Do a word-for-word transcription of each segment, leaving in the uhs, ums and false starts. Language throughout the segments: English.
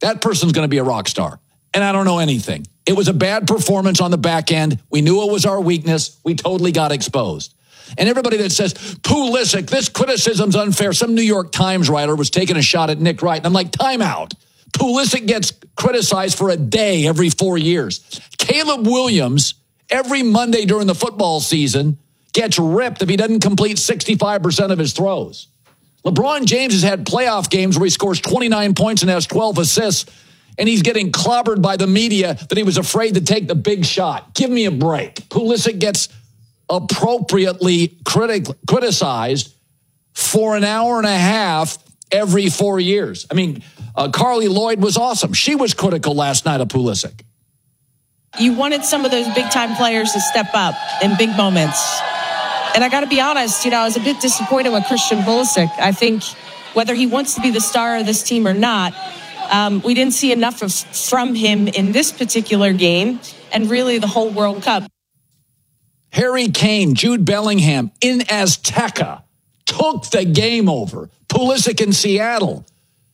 that person's going to be a rock star. And I don't know anything. It was a bad performance on the back end. We knew it was our weakness. We totally got exposed. And everybody that says, Pulisic, this criticism's unfair. Some New York Times writer was taking a shot at Nick Wright. And I'm like, time out. Pulisic gets criticized for a day every four years. Caleb Williams, every Monday during the football season, gets ripped if he doesn't complete sixty-five percent of his throws. LeBron James has had playoff games where he scores twenty-nine points and has twelve assists, and he's getting clobbered by the media that he was afraid to take the big shot. Give me a break. Pulisic gets appropriately critic- criticized for an hour and a half every four years. I mean, uh, Carly Lloyd was awesome. She was critical last night of Pulisic. You wanted some of those big-time players to step up in big moments. And I got to be honest, you know, I was a bit disappointed with Christian Pulisic. I think whether he wants to be the star of this team or not, um, we didn't see enough of, from him in this particular game and really the whole World Cup. Harry Kane, Jude Bellingham in Azteca took the game over. Pulisic in Seattle.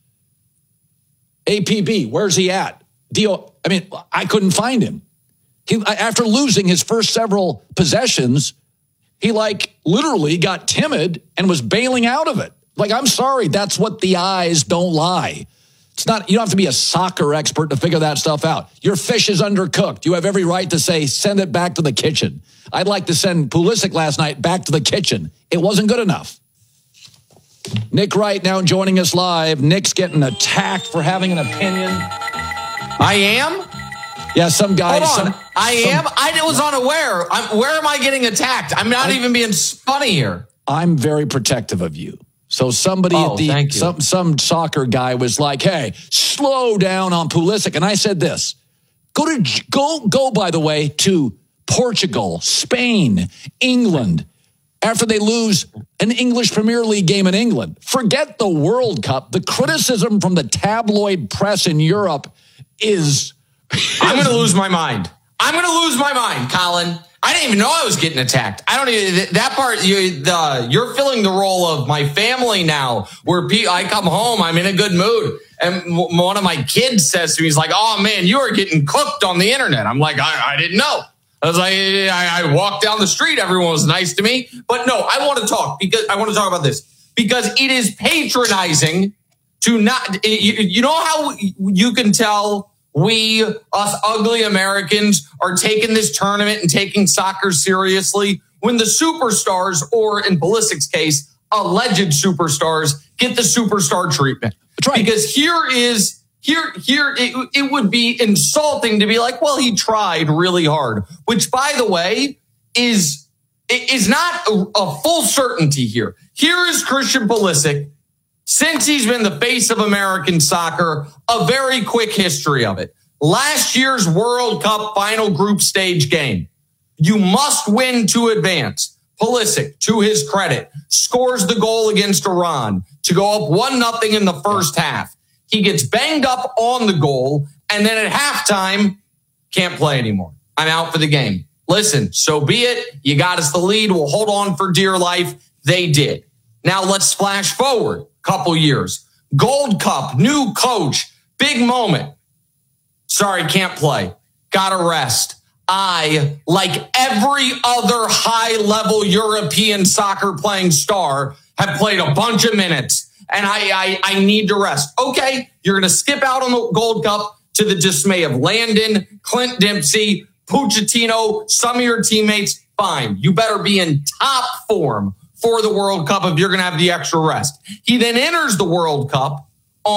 A P B, where's he at? Dio, I mean, I couldn't find him. He, after losing his first several possessions, he like literally got timid and was bailing out of it. Like, I'm sorry, that's what the eyes don't lie. It's not, you don't have to be a soccer expert to figure that stuff out. Your fish is undercooked. You have every right to say, send it back to the kitchen. I'd like to send Pulisic last night back to the kitchen. It wasn't good enough. Nick Wright now joining us live. Nick's getting attacked for having an opinion. I am? Yeah, some guys. Hold on. Some, I some, am? I was unaware. I'm, where am I getting attacked? I'm not I, even being funny here. I'm very protective of you. So somebody oh, at the thank you. some some soccer guy was like, "Hey, slow down on Pulisic." And I said this: Go to go go by the way to Portugal, Spain, England after they lose an English Premier League game in England. Forget the World Cup. The criticism from the tabloid press in Europe is I'm going to lose my mind. I'm going to lose my mind, Colin. I didn't even know I was getting attacked. I don't even, that part, you, the, you're filling the role of my family now, where pe- I come home, I'm in a good mood. And w- one of my kids says to me, he's like, oh man, you are getting cooked on the internet. I'm like, I, I didn't know. I was like, I, I walked down the street. Everyone was nice to me. But no, I want to talk because I want to talk about this because it is patronizing to not, you, you know how you can tell we, us ugly Americans, are taking this tournament and taking soccer seriously when the superstars, or in Pulisic's case, alleged superstars, get the superstar treatment. That's right. Because here is, here, here, it, it would be insulting to be like, well, he tried really hard, which, by the way, is, is not a, a full certainty here. Here is Christian Pulisic. Since he's been the face of American soccer, a very quick history of it. Last year's World Cup final group stage game. You must win to advance. Pulisic, to his credit, scores the goal against Iran to go up one nothing in the first half. He gets banged up on the goal, and then at halftime, can't play anymore. I'm out for the game. Listen, so be it. You got us the lead. We'll hold on for dear life. They did. Now let's flash forward. Couple years. Gold Cup, new coach, big moment. Sorry, can't play. Gotta rest. I, like every other high-level European soccer playing star, have played a bunch of minutes, and I, I, I need to rest. Okay, you're going to skip out on the Gold Cup to the dismay of Landon, Clint Dempsey, Pochettino, some of your teammates. Fine. You better be in top form for the World Cup if you're going to have the extra rest. He then enters the World Cup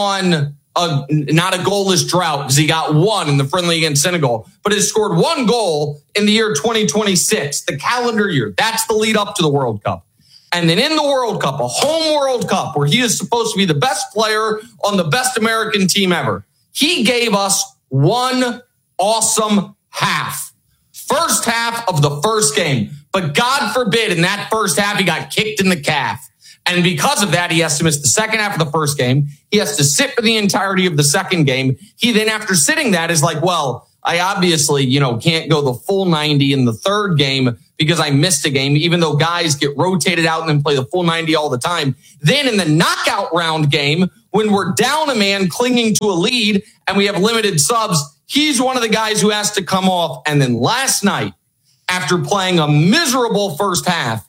on a, not a goalless drought because he got one in the friendly against Senegal, but has scored one goal in the year twenty twenty-six, the calendar year. That's the lead up to the World Cup. And then in the World Cup, a home World Cup where he is supposed to be the best player on the best American team ever, he gave us one awesome half. First half of the first game. But God forbid, in that first half, he got kicked in the calf. And because of that, he has to miss the second half of the first game. He has to sit for the entirety of the second game. He then, after sitting that, is like, well, I obviously, you know, can't go the full ninety in the third game because I missed a game, even though guys get rotated out and then play the full ninety all the time. Then in the knockout round game, when we're down a man clinging to a lead and we have limited subs, he's one of the guys who has to come off. And then last night, after playing a miserable first half,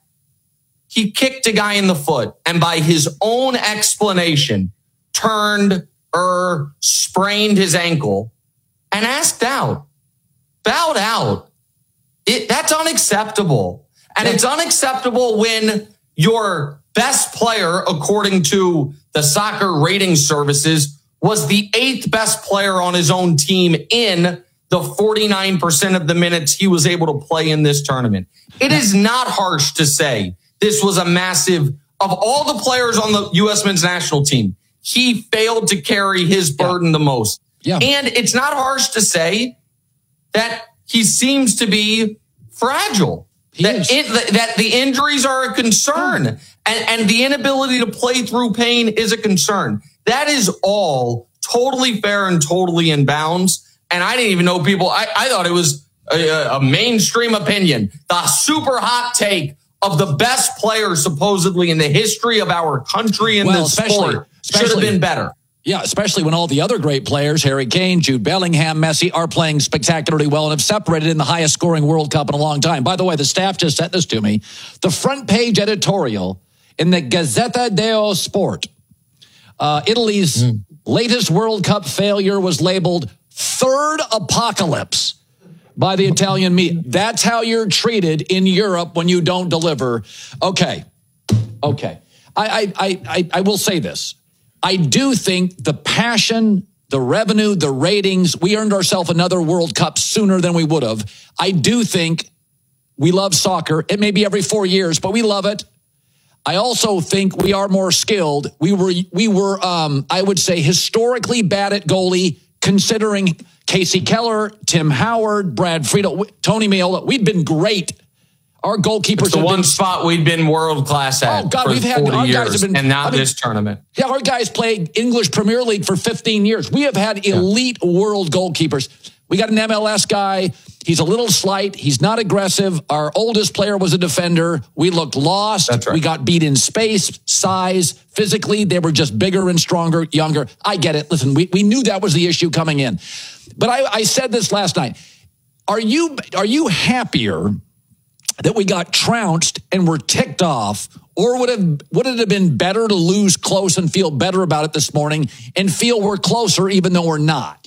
he kicked a guy in the foot and by his own explanation, turned or sprained his ankle and asked out, bowed out. It, that's unacceptable. And it's unacceptable when your best player, according to the soccer rating services, was the eighth best player on his own team in the forty-nine percent of the minutes he was able to play in this tournament. It is not harsh to say this was a massive, of all the players on the U S men's national team, he failed to carry his burden yeah. the most. Yeah. And it's not harsh to say that he seems to be fragile. That, it, that the injuries are a concern and, and the inability to play through pain is a concern. That is all totally fair and totally in bounds. And I didn't even know people, I, I thought it was a, a mainstream opinion, the super hot take of the best player supposedly in the history of our country in well, this sport should have been better. Yeah, especially when all the other great players, Harry Kane, Jude Bellingham, Messi, are playing spectacularly well and have separated in the highest scoring World Cup in a long time. By the way, the staff just sent this to me. The front page editorial in the Gazzetta dello Sport, uh, Italy's mm. latest World Cup failure was labeled third apocalypse by the Italian media. That's how you're treated in Europe when you don't deliver. Okay. Okay. I, I, I, I will say this. I do think the passion, the revenue, the ratings, we earned ourselves another World Cup sooner than we would have. I do think we love soccer. It may be every four years, but we love it. I also think we are more skilled. We were, we were, um, I would say, historically bad at goalie, considering Casey Keller, Tim Howard, Brad Friedel, Tony Meola. We'd been great. Our goalkeepers. It's the have one been, spot we'd been world class at. Oh God, for we've had forty our years, guys have been, and now I mean, this tournament. Yeah, our guys played English Premier League for fifteen years. We have had elite yeah. world goalkeepers. We got an M L S guy. He's a little slight. He's not aggressive. Our oldest player was a defender. We looked lost. That's right. We got beat in space, size, physically. They were just bigger and stronger, younger. I get it. Listen, we, we knew that was the issue coming in. But I, I said this last night. Are you are you happier that we got trounced and were ticked off, or would have would it have been better to lose close and feel better about it this morning and feel we're closer even though we're not?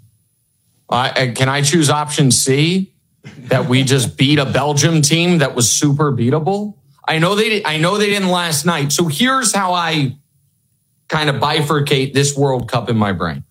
Uh, can I choose option C, that we just beat a Belgium team that was super beatable? I know they did, I know they didn't last night. So here's how I kind of bifurcate this World Cup in my brain.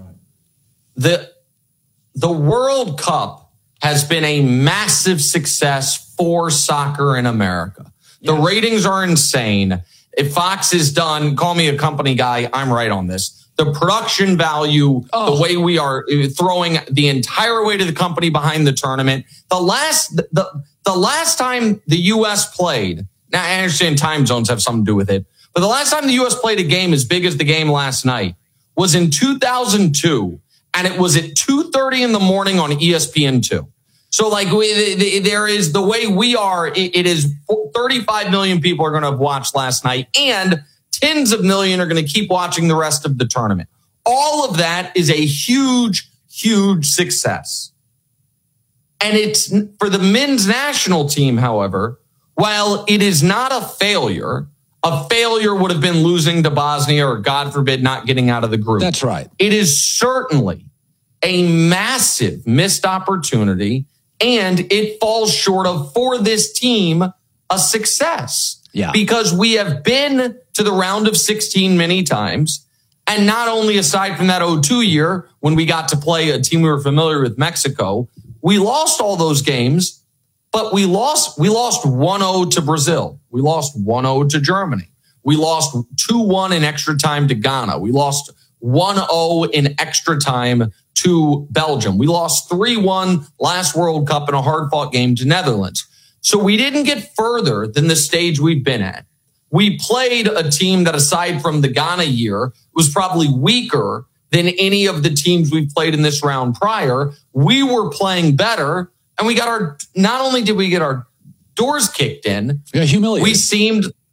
The the World Cup has been a massive success for soccer in America. The yeah. ratings are insane. If Fox is done, call me a company guy, I'm right on this. The production value, oh. the way we are throwing the entire weight of the company behind the tournament. The last, the, the last time the U S played, now I understand time zones have something to do with it, but the last time the U S played a game as big as the game last night was in two thousand two. And it was at two thirty in the morning on E S P N two. So like we, there is the way we are, it, it is thirty-five million people are going to have watched last night and tens of million are going to keep watching the rest of the tournament. All of that is a huge, huge success. And it's for the men's national team, however, while it is not a failure, a failure would have been losing to Bosnia or, God forbid, not getting out of the group. That's right. It is certainly a massive missed opportunity, and it falls short of, for this team, a success. Yeah. Because we have been to the round of sixteen many times, and not only aside from that oh two year when we got to play a team we were familiar with, Mexico, we lost all those games. But we lost, we lost one oh to Brazil. We lost one oh to Germany. We lost two one in extra time to Ghana. We lost one oh in extra time to Belgium. We lost three one last World Cup in a hard-fought game to Netherlands. So we didn't get further than the stage we've been at. We played a team that, aside from the Ghana year, was probably weaker than any of the teams we've played in this round prior. We were playing better. And we got our, not only did we get our doors kicked in, yeah, humiliated. we seemed,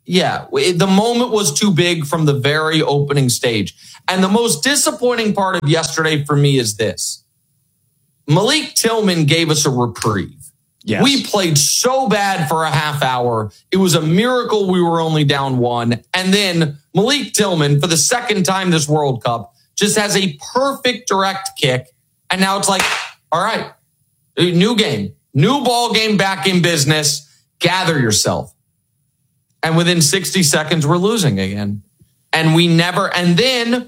Yeah, the moment was too big from the very opening stage. And the most disappointing part of yesterday for me is this. Malik Tillman gave us a reprieve. Yes. We played so bad for a half hour. It was a miracle we were only down one. And then Malik Tillman, for the second time this World Cup, just has a perfect direct kick. And now it's like, all right, new game, new ball game, back in business. Gather yourself. And within sixty seconds, we're losing again. And we never, and then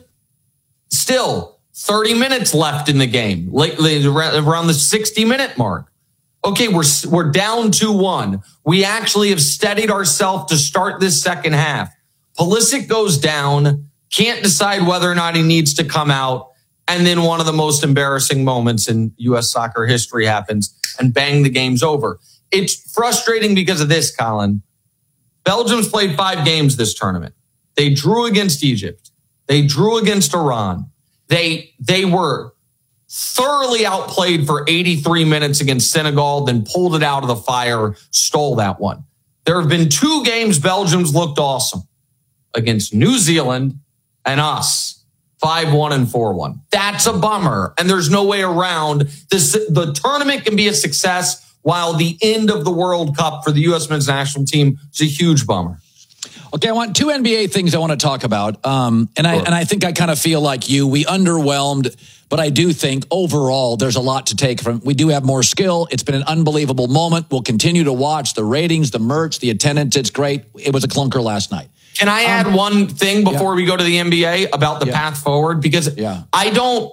still thirty minutes left in the game, around the sixty minute mark. Okay, we're we're down two one. We actually have steadied ourselves to start this second half. Pulisic goes down, can't decide whether or not he needs to come out. And then one of the most embarrassing moments in U S soccer history happens, and bang, the game's over. It's frustrating because of this, Colin. Belgium's played five games this tournament. They drew against Egypt. They drew against Iran. They they were thoroughly outplayed for eighty-three minutes against Senegal, then pulled it out of the fire, stole that one. There have been two games Belgium's looked awesome against New Zealand and us, five one and four one. That's a bummer, and there's no way around this. The tournament can be a success, while the end of the World Cup for the U S men's national team is a huge bummer. Okay, I want two N B A things I want to talk about. Um, and I Sure. and I think I kind of feel like you. We underwhelmed, but I do think overall there's a lot to take from. We do have more skill. It's been an unbelievable moment. We'll continue to watch the ratings, the merch, the attendance. It's great. It was a clunker last night. Can I add um, one thing before yeah. we go to the N B A about the yeah. path forward? Because yeah. I don't,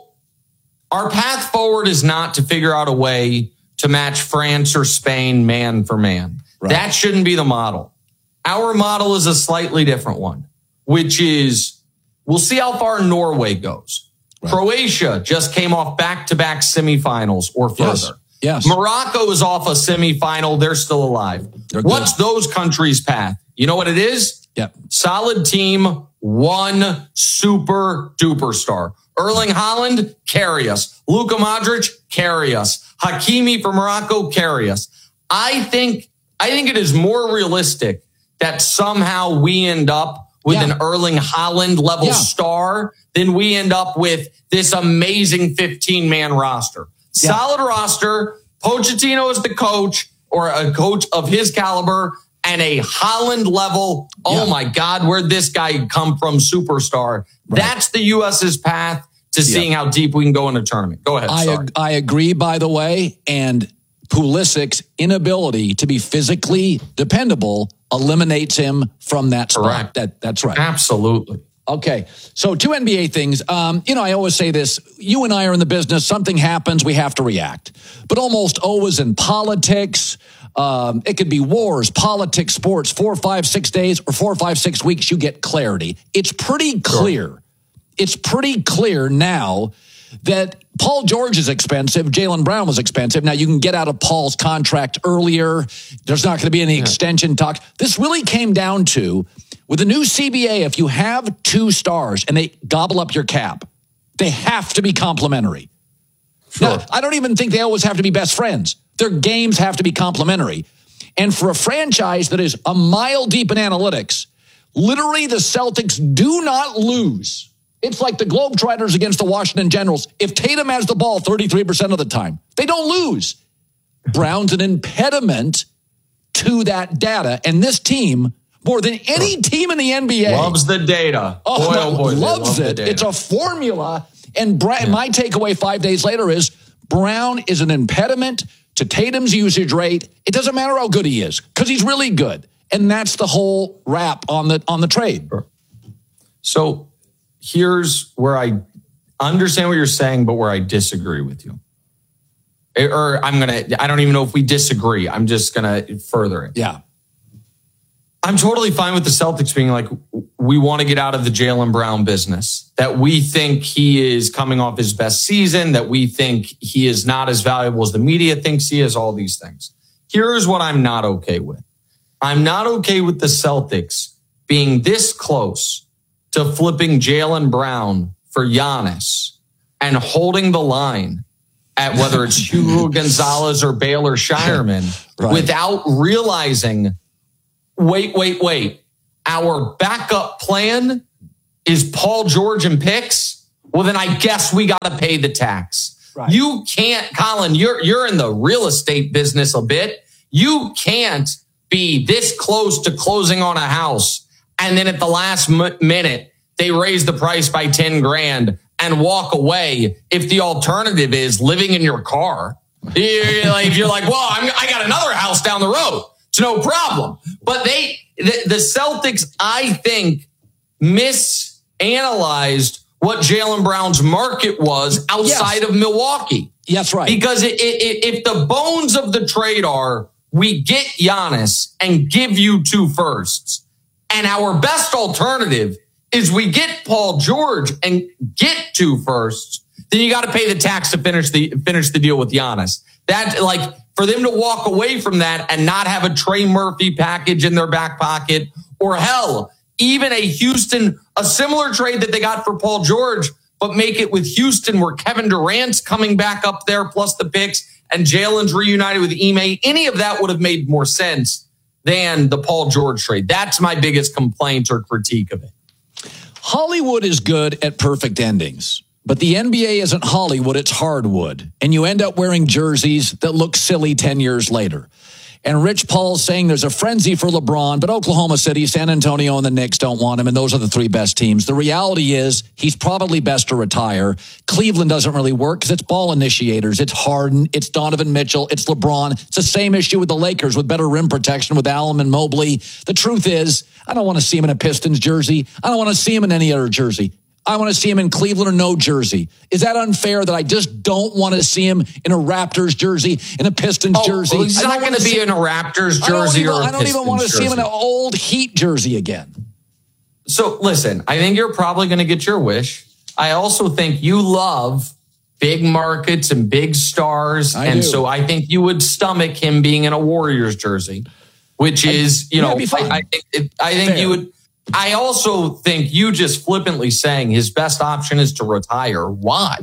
our path forward is not to figure out a way to match France or Spain man for man. Right. That shouldn't be the model. Our model is a slightly different one, which is we'll see how far Norway goes. Right. Croatia just came off back-to-back semifinals or further. Yes. Yes. Morocco is off a semifinal. They're still alive. They're What's those countries' path? You know what it is? Yeah. Solid team, one super duper star. Erling Haaland, carry us. Luka Modric, carry us. Hakimi for Morocco, carry us. I think, I think it is more realistic that somehow we end up with yeah. an Erling Haaland level yeah. star than we end up with this amazing fifteen man roster. Yeah. Solid roster. Pochettino is the coach, or a coach of his caliber, and a Haaland level. Oh yeah. my God, where'd this guy come from? Superstar. Right. That's the U S's path to seeing yeah. how deep we can go in a tournament. Go ahead. I, ag- I agree, by the way, and Pulisic's inability to be physically dependable eliminates him from that spot. Correct. That, that's right. Absolutely. Okay, so two N B A things. Um, you know, I always say this. You and I are in the business. Something happens, we have to react. But almost always in politics, um, it could be wars, politics, sports, four, five, six days, or four, five, six weeks, you get clarity. It's pretty clear. Sure. It's pretty clear now that Paul George is expensive. Jaylen Brown was expensive. Now you can get out of Paul's contract earlier. There's not going to be any yeah. extension talks. This really came down to, with the new C B A, if you have two stars and they gobble up your cap, they have to be complementary. Sure. Now, I don't even think they always have to be best friends. Their games have to be complementary. And for a franchise that is a mile deep in analytics, literally the Celtics do not lose. It's like the Globetrotters against the Washington Generals. If Tatum has the ball thirty-three percent of the time, they don't lose. Brown's an impediment to that data. And this team, more than any team in the N B A, loves the data. Oh, boy, oh boy, loves love it. It's a formula. And Bra- yeah. my takeaway five days later is Brown is an impediment to Tatum's usage rate. It doesn't matter how good he is, because he's really good. And that's the whole wrap on the on the trade. Sure. So here's where I understand what you're saying, but where I disagree with you. Or I'm going to, I don't even know if we disagree. I'm just going to further it. Yeah. I'm totally fine with the Celtics being like, we want to get out of the Jaylen Brown business, that we think he is coming off his best season, that we think he is not as valuable as the media thinks he is, all these things. Here's what I'm not okay with. I'm not okay with the Celtics being this close to flipping Jaylen Brown for Giannis and holding the line at whether it's Hugo Gonzalez or Baylor Shireman right. without realizing, wait, wait, wait. our backup plan is Paul George and picks, well, then I guess we got to pay the tax. Right. You can't, Colin, you're, you're in the real estate business a bit. You can't be this close to closing on a house, and then at the last m- minute, they raise the price by ten grand and walk away if the alternative is living in your car. You're like, if you're like, well, I'm, I got another house down the road. It's no problem. But they, the, the Celtics, I think, misanalyzed what Jaylen Brown's market was outside yes. of Milwaukee. That's right. Because it, it, if the bones of the trade are, we get Giannis and give you two firsts, and our best alternative is we get Paul George and get two firsts, then you got to pay the tax to finish the finish the deal with Giannis. That, like, for them to walk away from that and not have a Trey Murphy package in their back pocket, or hell, even a Houston, a similar trade that they got for Paul George, but make it with Houston where Kevin Durant's coming back up there plus the picks and Jalen's reunited with Ime. Any of that would have made more sense than the Paul George trade. That's my biggest complaint or critique of it. Hollywood is good at perfect endings, but the N B A isn't Hollywood, it's hardwood. And you end up wearing jerseys that look silly ten years later. And Rich Paul's saying there's a frenzy for LeBron, but Oklahoma City, San Antonio, and the Knicks don't want him, and those are the three best teams. The reality is he's probably best to retire. Cleveland doesn't really work because it's ball initiators. It's Harden, it's Donovan Mitchell, it's LeBron. It's the same issue with the Lakers with better rim protection with Allen and Mobley. The truth is, I don't want to see him in a Pistons jersey. I don't want to see him in any other jersey. I want to see him in Cleveland or no jersey. Is that unfair that I just don't want to see him in a Raptors jersey, in a Pistons oh, jersey? Well, he's not going to be in a Raptors jersey or a I don't even want to jersey. see him in an old Heat jersey again. So listen, I think you're probably going to get your wish. I also think you love big markets and big stars. I and do. so I think you would stomach him being in a Warriors jersey, which is, you yeah, know, I, I think, it, I think Fair. you would. I also think you just flippantly saying his best option is to retire. Why?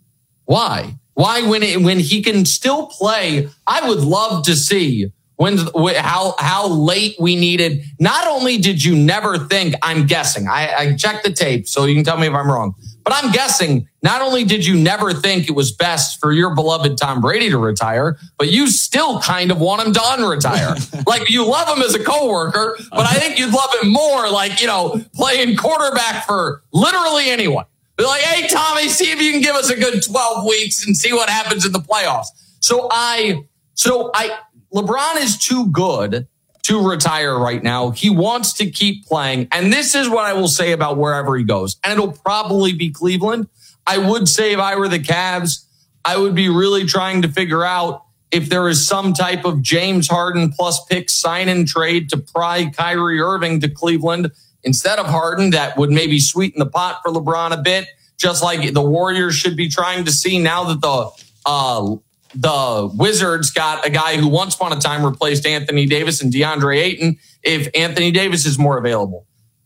Why? Why when it, when he can still play? I would love to see when how how late we needed. Not only did you never think, I'm guessing, I, I checked the tape, so you can tell me if I'm wrong. But I'm guessing not only did you never think it was best for your beloved Tom Brady to retire, but you still kind of want him to unretire. Like, you love him as a coworker, but I think you'd love him more, like, you know, playing quarterback for literally anyone. Be like, hey, Tommy, see if you can give us a good twelve weeks and see what happens in the playoffs. So I, so I, LeBron is too good to retire right now. He wants to keep playing. And this is what I will say about wherever he goes. And it'll probably be Cleveland. I would say if I were the Cavs, I would be really trying to figure out if there is some type of James Harden plus pick sign and trade to pry Kyrie Irving to Cleveland instead of Harden. That would maybe sweeten the pot for LeBron a bit, just like the Warriors should be trying to see now that the, uh, The Wizards got a guy who once upon a time replaced Anthony Davis and DeAndre Ayton if Anthony Davis is more available.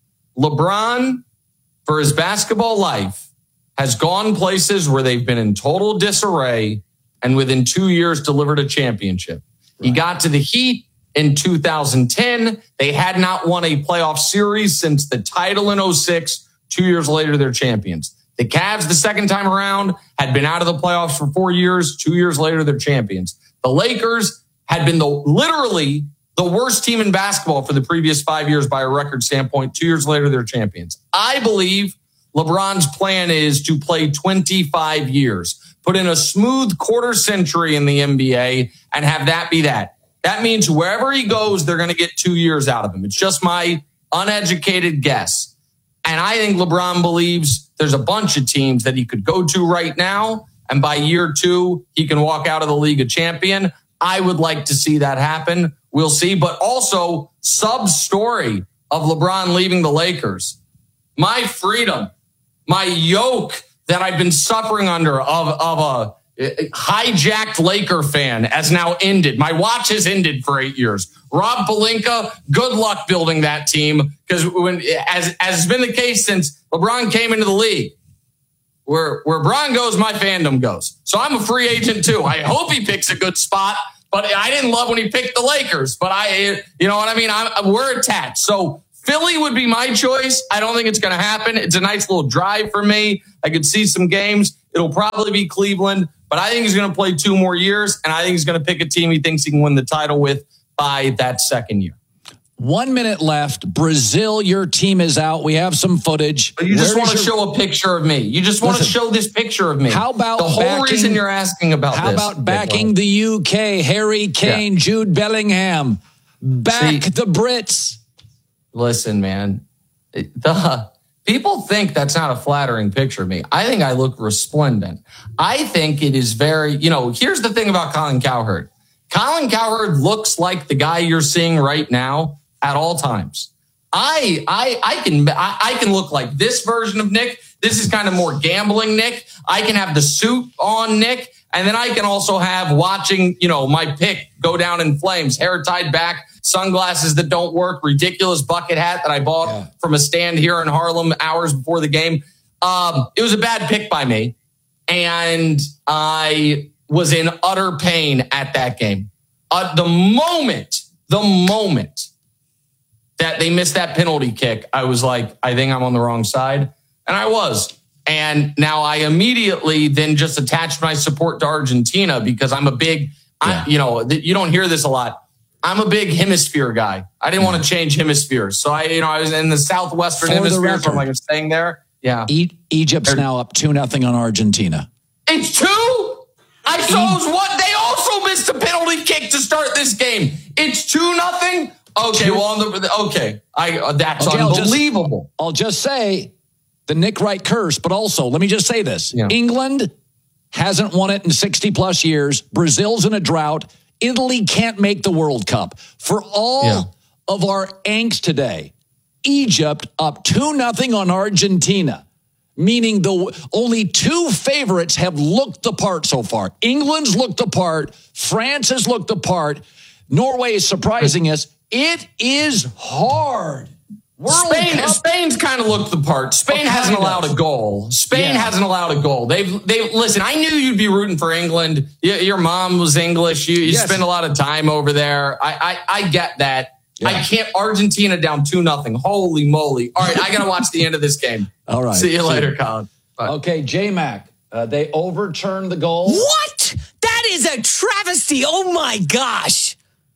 LeBron, for his basketball life, has gone places where they've been in total disarray and within two years delivered a championship. Right. He got to the Heat in two thousand ten. They had not won a playoff series since the title in oh six. Two years later, they're champions. The Cavs, the second time around, had been out of the playoffs for four years. Two years later, they're champions. The Lakers had been the literally the worst team in basketball for the previous five years by a record standpoint. Two years later, they're champions. I believe LeBron's plan is to play twenty-five years, put in a smooth quarter century in the N B A, and have that be that. That means wherever he goes, they're going to get two years out of him. It's just my uneducated guess. And I think LeBron believes there's a bunch of teams that he could go to right now, and by year two, he can walk out of the league a champion. I would like to see that happen. We'll see. But also, sub-story of LeBron leaving the Lakers. My freedom, my yoke that I've been suffering under of, of a hijacked Laker fan has now ended. My watch has ended for eight years. Rob Pelinka, good luck building that team, because when, as, as has been the case since LeBron came into the league, where, where Bron goes, my fandom goes. So I'm a free agent too. I hope he picks a good spot, but I didn't love when he picked the Lakers, but I, you know what I mean? I'm, we're attached. So Philly would be my choice. I don't think it's going to happen. It's a nice little drive for me. I could see some games. It'll probably be Cleveland, but I think he's going to play two more years, and I think he's going to pick a team he thinks he can win the title with by that second year. One minute left. Brazil, your team is out. We have some footage. But you just Where want to your... show a picture of me. You just want Listen, to show this picture of me. How about the whole backing, reason you're asking about how this? How about backing the U K, Harry Kane, yeah. Jude Bellingham? Back See, the Brits. Listen, man. The people think that's not a flattering picture of me. I think I look resplendent. I think it is very, you know, here's the thing about Colin Cowherd. Colin Cowherd looks like the guy you're seeing right now at all times. I I I can I, I can look like this version of Nick. This is kind of more gambling Nick. I can have the suit on Nick, and then I can also have watching, you know, my pick go down in flames, hair tied back, sunglasses that don't work, ridiculous bucket hat that I bought yeah. from a stand here in Harlem hours before the game. Um, it was a bad pick by me, and I was in utter pain at that game. Uh, the moment, the moment that they missed that penalty kick, I was like, I think I'm on the wrong side. And I was. And now I immediately then just attached my support to Argentina because I'm a big, yeah. I, you know, you don't hear this a lot. I'm a big hemisphere guy. I didn't yeah. want to change hemispheres. So I, you know, I was in the southwestern For hemisphere. So I'm like, I'm staying there. Yeah. E- Egypt's They're, now up two nothing on Argentina. It's two? I saw e- what they also missed a penalty kick to start this game. It's two nothing. Okay, two. well, on the, okay, I uh, that's okay, unbelievable. I'll just, I'll just say the Nick Wright curse, but also let me just say this: yeah. England hasn't won it in sixty plus years. Brazil's in a drought. Italy can't make the World Cup. For all yeah. of our angst today, Egypt up two nothing on Argentina, meaning the only two favorites have looked the part so far. England's looked the part. France has looked the part. Norway is surprising us. It is hard. World Spain, Cup. Spain's kind of looked the part. Spain hasn't allowed a goal. Spain yeah. hasn't allowed a goal. They've, they listen. I knew you'd be rooting for England. Your mom was English. You, you yes. spend a lot of time over there. I, I, I get that. Yeah. I can't. Argentina down two nothing. Holy moly! All right, I gotta watch the end of this game. All right. See you See later, you. Colin. Bye. Okay, J Mac. Uh, they overturned the goal. What? That is a travesty. Oh my gosh.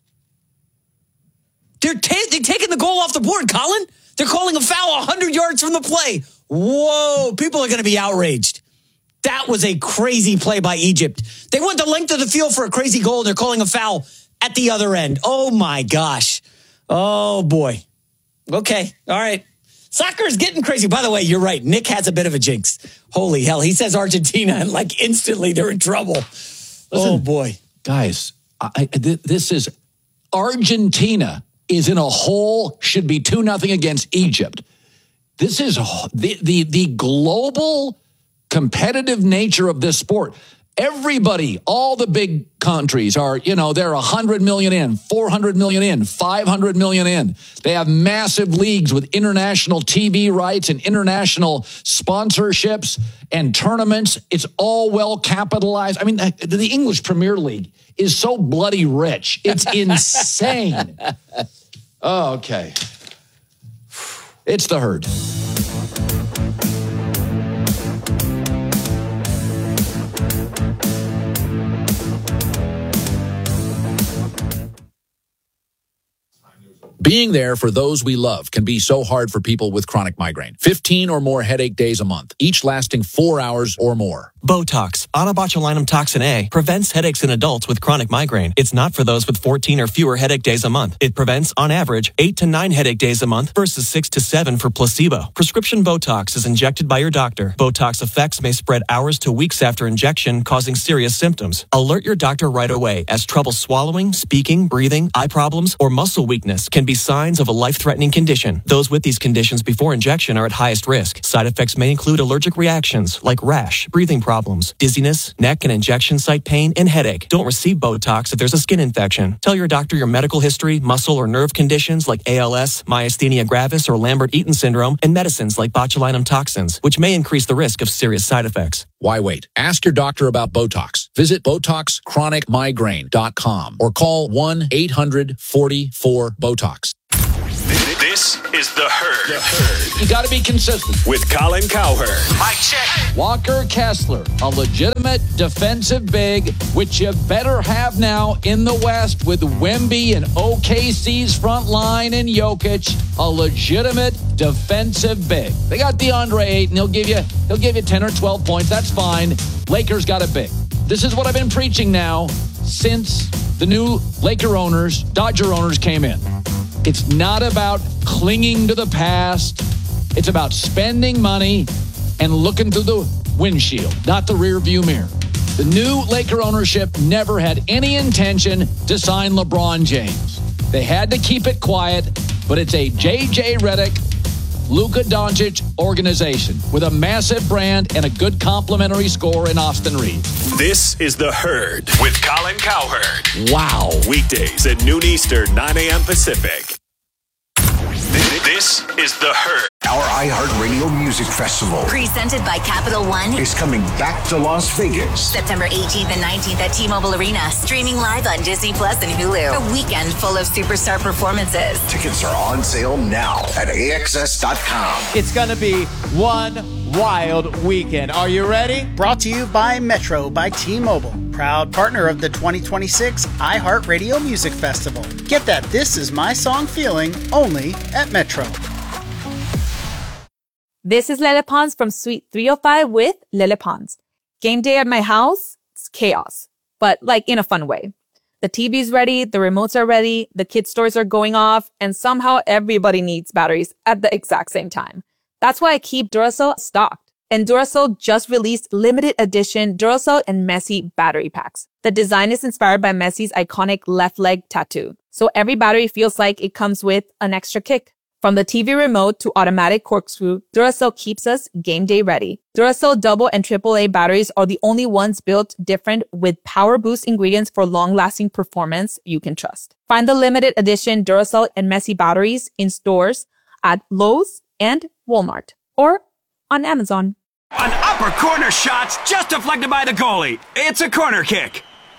They're, ta- they're taking the goal off the board, Colin. They're calling a foul one hundred yards from the play. Whoa, people are going to be outraged. That was a crazy play by Egypt. They went the length of the field for a crazy goal. They're calling a foul at the other end. Oh, my gosh. Oh, boy. Okay, all right. Soccer's getting crazy. By the way, you're right. Nick has a bit of a jinx. Holy hell. He says Argentina, and like instantly they're in trouble. Listen, oh, boy. Guys, I, th- this is Argentina. Is in a hole, should be two nothing against Egypt. This is the, the, the global competitive nature of this sport. Everybody, all the big countries are, you know, they're one hundred million in, four hundred million in, five hundred million in. They have massive leagues with international T V rights and international sponsorships and tournaments. It's all well capitalized. I mean, the English Premier League is so bloody rich. It's insane. Oh, okay. It's the Herd. Being there for those we love can be so hard for people with chronic migraine. fifteen or more headache days a month, each lasting four hours or more. Botox, onabotulinum toxin A, prevents headaches in adults with chronic migraine. It's not for those with fourteen or fewer headache days a month. It prevents, on average, eight to nine headache days a month versus six to seven for placebo. Prescription Botox is injected by your doctor. Botox effects may spread hours to weeks after injection, causing serious symptoms. Alert your doctor right away, as trouble swallowing, speaking, breathing, eye problems, or muscle weakness can be signs of a life-threatening condition. Those with these conditions before injection are at highest risk. Side effects may include allergic reactions like rash, breathing problems, dizziness, neck and injection site pain, and headache. Don't receive Botox if there's a skin infection. Tell your doctor your medical history, muscle or nerve conditions like A L S, myasthenia gravis, or Lambert-Eaton syndrome, and medicines like botulinum toxins, which may increase the risk of serious side effects. Why wait? Ask your doctor about Botox. Visit Botox Chronic Migraine dot com or call one eight hundred forty-four BOTOX. This is The Herd. The Herd. You got to be consistent. With Colin Cowherd. Mike check. Walker Kessler, a legitimate defensive big, which you better have now in the West with Wemby and O K C's front line and Jokic, a legitimate defensive big. They got DeAndre Ayton. He'll give you, he'll give you ten or twelve points. That's fine. Lakers got a big. This is what I've been preaching now since the new Laker owners, Dodger owners came in. It's not about clinging to the past. It's about spending money and looking through the windshield, not the rear view mirror. The new Laker ownership never had any intention to sign LeBron James. They had to keep it quiet, but it's a J J Redick, Luka Doncic organization with a massive brand and a good complimentary score in Austin Reeves. This is The Herd with Colin Cowherd. Wow. Weekdays at noon Eastern, nine a.m. Pacific. This is The Herd. Our iHeartRadio Music Festival, presented by Capital One, is coming back to Las Vegas. September eighteenth and nineteenth at T-Mobile Arena. Streaming live on Disney Plus and Hulu. A weekend full of superstar performances. Tickets are on sale now at A X S dot com. It's going to be one wild weekend. Are you ready? Brought to you by Metro by T-Mobile. Proud partner of the twenty twenty-six iHeartRadio Music Festival. Get that This Is My Song feeling only at Metro. This is Lele Pons from Suite three oh five with Lele Pons. Game day at my house, it's chaos, but like in a fun way. The T V's ready, the remotes are ready, the kids' toys are going off, and somehow everybody needs batteries at the exact same time. That's why I keep Duracell stocked. And Duracell just released limited edition Duracell and Messi battery packs. The design is inspired by Messi's iconic left leg tattoo. So every battery feels like it comes with an extra kick. From the T V remote to automatic corkscrew, Duracell keeps us game day ready. Duracell double and triple A batteries are the only ones built different with power boost ingredients for long-lasting performance you can trust. Find the limited edition Duracell and Messi batteries in stores at Lowe's and Walmart or on Amazon. An upper corner shot's just deflected by the goalie. It's a corner kick.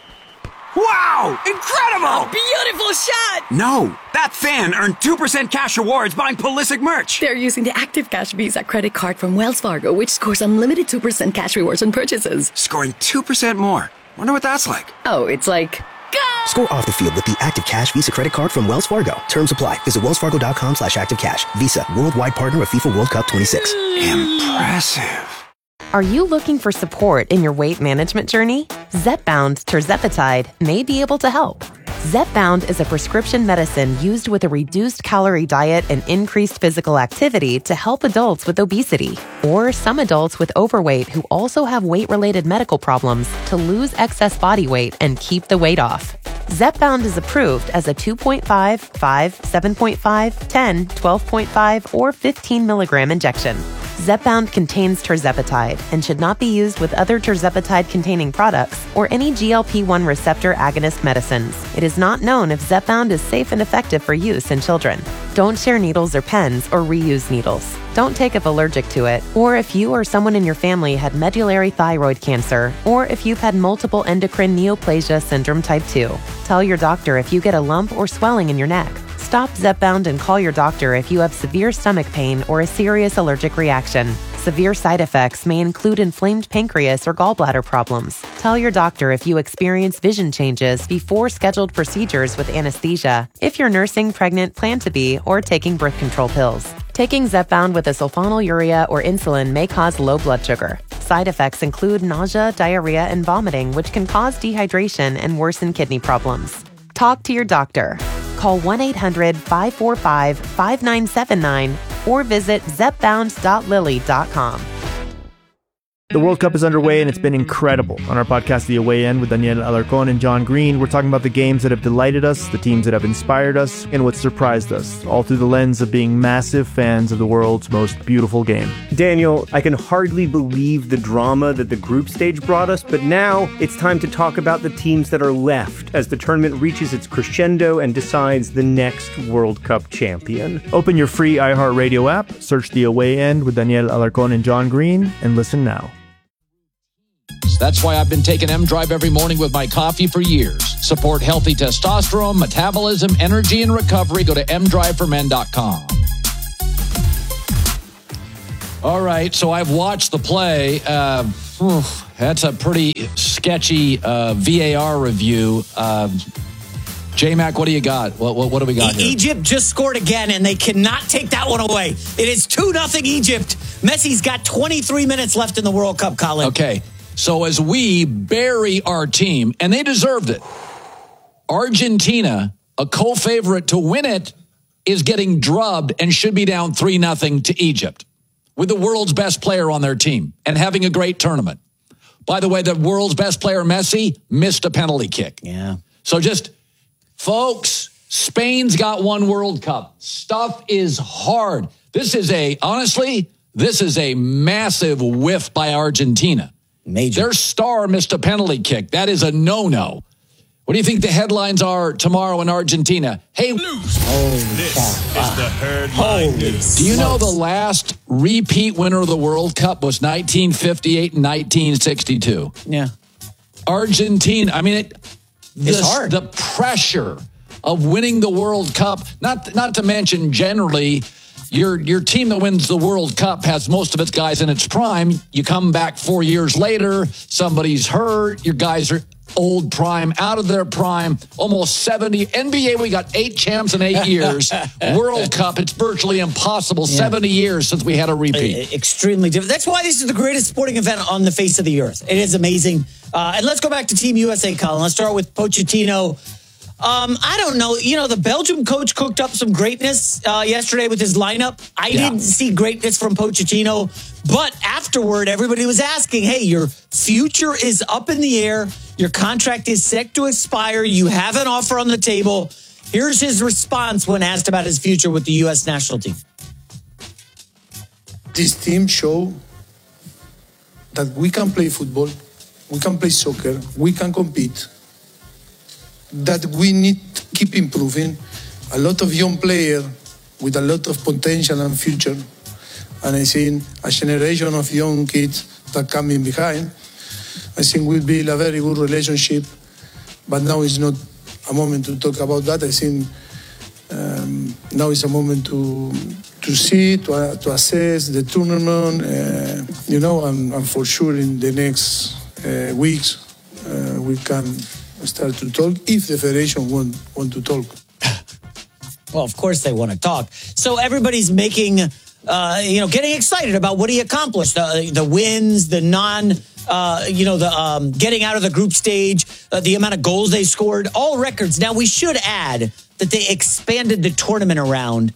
Wow! Incredible! Beautiful shot! No, that fan earned two percent cash rewards buying Pulisic merch. They're using the Active Cash Visa credit card from Wells Fargo, which scores unlimited two percent cash rewards on purchases. Scoring two percent more. Wonder what that's like. Oh, it's like... Go! Score off the field with the Active Cash Visa credit card from Wells Fargo. Terms apply. Visit wellsfargo.com slash activecash. Visa, worldwide partner of FIFA World Cup twenty-six. Impressive. Are you looking for support in your weight management journey? Zepbound tirzepatide may be able to help. Zepbound is a prescription medicine used with a reduced calorie diet and increased physical activity to help adults with obesity or some adults with overweight who also have weight-related medical problems to lose excess body weight and keep the weight off. Zepbound is approved as a two point five, five, seven point five, ten, twelve point five, or fifteen milligram injection. Zepbound contains tirzepatide and should not be used with other tirzepatide-containing products or any G L P one receptor agonist medicines. It is not known if Zepbound is safe and effective for use in children. Don't share needles or pens or reuse needles. Don't take if allergic to it, or if you or someone in your family had medullary thyroid cancer, or if you've had multiple endocrine neoplasia syndrome type two. Tell your doctor if you get a lump or swelling in your neck. Stop Zepbound and call your doctor if you have severe stomach pain or a serious allergic reaction. Severe side effects may include inflamed pancreas or gallbladder problems. Tell your doctor if you experience vision changes before scheduled procedures with anesthesia, if you're nursing, pregnant, plan to be, or taking birth control pills. Taking Zepbound with a sulfonylurea or insulin may cause low blood sugar. Side effects include nausea, diarrhea, and vomiting, which can cause dehydration and worsen kidney problems. Talk to your doctor. Call one eight hundred, five four five, five nine seven nine or visit zepbound dot lilly dot com. The World Cup is underway and it's been incredible. On our podcast, The Away End, with Daniel Alarcón and John Green, we're talking about the games that have delighted us, the teams that have inspired us, and what surprised us, all through the lens of being massive fans of the world's most beautiful game. Daniel, I can hardly believe the drama that the group stage brought us, but now it's time to talk about the teams that are left as the tournament reaches its crescendo and decides the next World Cup champion. Open your free iHeartRadio app, search The Away End with Daniel Alarcón and John Green, and listen now. That's why I've been taking M-Drive every morning with my coffee for years. Support healthy testosterone, metabolism, energy, and recovery. Go to m drive for men dot com. All right, so I've watched the play. Uh, whew, that's a pretty sketchy uh, V A R review. Uh, J-Mac, what do you got? What, what, what do we got e- here? Egypt just scored again, and they cannot take that one away. It is two nothing Egypt. Messi's got twenty-three minutes left in the World Cup, Colin. Okay, so as we bury our team, and they deserved it, Argentina, a co-favorite to win it, is getting drubbed and should be down three nothing to Egypt with the world's best player on their team and having a great tournament. By the way, the world's best player, Messi, missed a penalty kick. Yeah. So just... Folks, Spain's got one World Cup. Stuff is hard. This is a, honestly, this is a massive whiff by Argentina. Major. Their star missed a penalty kick. That is a no-no. What do you think the headlines are tomorrow in Argentina? Hey, News. This is the Herdline News. Do you know the last repeat winner of the World Cup was nineteen fifty-eight and nineteen sixty-two? Yeah. Argentina, I mean, it... It's the, hard. The pressure of winning the World Cup, not not to mention generally, your your team that wins the World Cup has most of its guys in its prime. You come back four years later, somebody's hurt, your guys are old prime, out of their prime, almost seventy. N B A, we got eight champs in eight years. World Cup, it's virtually impossible. Yeah. seventy years since we had a repeat. Uh, extremely different. That's why this is the greatest sporting event on the face of the earth. It is amazing. Uh, and let's go back to Team U S A, Colin. Let's start with Pochettino. Um, I don't know. You know, the Belgium coach cooked up some greatness uh, yesterday with his lineup. I yeah. didn't see greatness from Pochettino. But afterward, everybody was asking, hey, your future is up in the air. Your contract is set to expire. You have an offer on the table. Here's his response when asked about his future with the U S national team. This team show that we can play football, we can play soccer, we can compete, that we need to keep improving. A lot of young players with a lot of potential and future. And I think a generation of young kids that coming behind, I think we'll build a very good relationship. But now is not a moment to talk about that. I think um, now is a moment to to see, to, uh, to assess the tournament, uh, you know, and, and for sure in the next uh, weeks uh, we can start to talk if the federation want, want to talk. Well, of course they want to talk. So everybody's making, uh, you know, getting excited about what he accomplished. The, the wins, the non, uh, you know, the um, getting out of the group stage, uh, the amount of goals they scored, all records. Now, we should add that they expanded the tournament around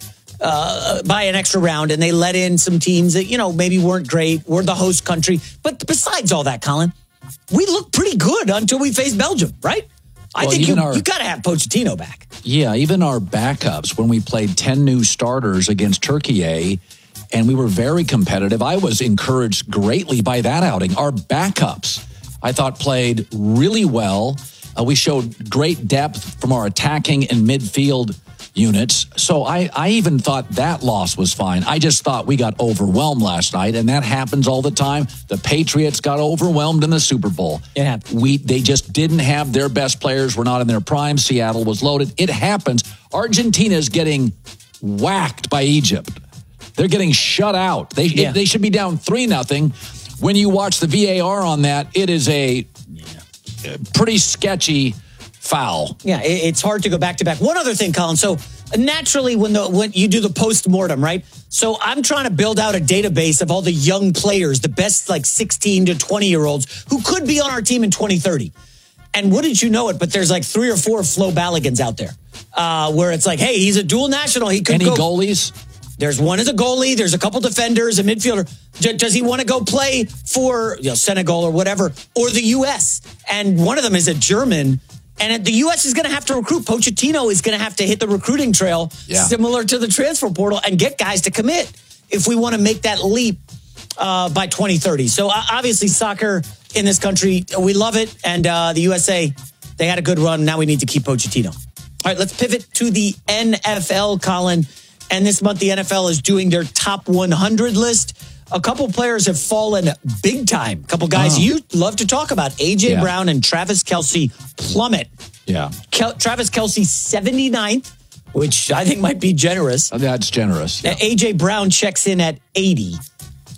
uh, by an extra round, and they let in some teams that, you know, maybe weren't great, were the host country. But besides all that, Colin, we look pretty good until we face Belgium, right? I well, think you, our, you got to have Pochettino back. Yeah, even our backups, when we played ten new starters against Turkey, and we were very competitive, I was encouraged greatly by that outing. Our backups, I thought, played really well. Uh, we showed great depth from our attacking and midfield units. So I, I even thought that loss was fine. I just thought we got overwhelmed last night, and that happens all the time. The Patriots got overwhelmed in the Super Bowl. It happened. We, they just didn't have their best players. Were not in their prime. Seattle was loaded. It happens. Argentina's getting whacked by Egypt. They're getting shut out. They yeah. they should be down three nothing. When you watch the V A R on that, it is a yeah. pretty sketchy foul. Yeah, it's hard to go back to back. One other thing, Colin. So naturally, when the when you do the post-mortem, right? So I'm trying to build out a database of all the young players, the best like sixteen to twenty year olds who could be on our team in twenty thirty. And wouldn't you know it, but there's like three or four Flo Balligans out there uh, where it's like, hey, he's a dual national. He could Any go. goalies? There's one as a goalie. There's a couple defenders, a midfielder. Does he want to go play for you know, Senegal or whatever, or the U S? And one of them is a German. And the U S is going to have to recruit. Pochettino is going to have to hit the recruiting trail, yeah. similar to the transfer portal, and get guys to commit if we want to make that leap uh, by twenty thirty. So uh, obviously soccer in this country, we love it. And uh, the U S A, they had a good run. Now we need to keep Pochettino. All right, let's pivot to the N F L, Colin. And this month, the N F L is doing their top one hundred list. A couple players have fallen big time. A couple guys oh. you love to talk about. A J yeah. Brown and Travis Kelce plummet. Yeah. Kel- Travis Kelce, seventy-ninth, which I think might be generous. That's generous. Yeah. A J Brown checks in at eighty.